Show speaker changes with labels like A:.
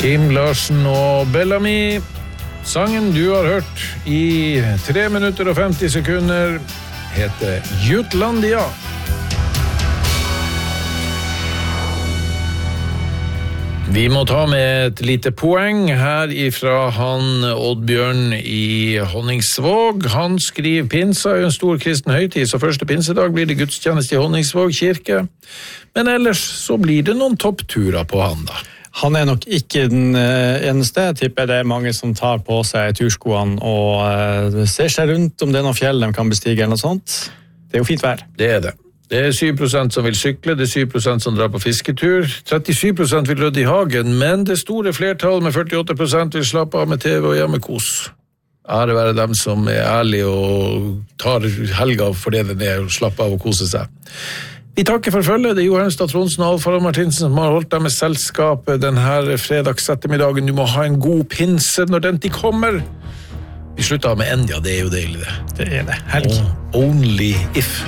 A: Kim Larsen og Bellamy. Sangen du har hørt i 3 minutter og 50 sekunder heter Jutlandia. Vi må ta med et lite poeng her ifra han Oddbjørn i Honningsvåg. Han skriver pinsa er en stor kristen høytid, så første pinsedag blir det gudstjeneste i Honningsvåg kirke. Men ellers så blir det noen toppturer på han da.
B: Han er nok ikke den eneste. Jeg tipper det er mange som tar på seg turskoene og ser seg rundt om det er noen fjell de kan bestige eller noe sånt. Det er jo fint vær.
A: Det er det. Det er 7% som vil sykle, det er 7% som drar på fisketur, 37% vil rydde i hagen, men det store flertall med 48% vil slappe av med TV og hjemmekos. Ære være dem som er ærlige og tar helga for det den er og slapper av og koser seg. Vi takker for følget. Det er Jo Hernstad Tronsen og Alf Harald Martinsen som har holdt dem med selskapet denne fredagsettermiddagen. Du må ha en god pinse når den tid kommer. Vi slutter av med Endia, det er jo deilig det.
B: Det er det. Helg.
A: Only if.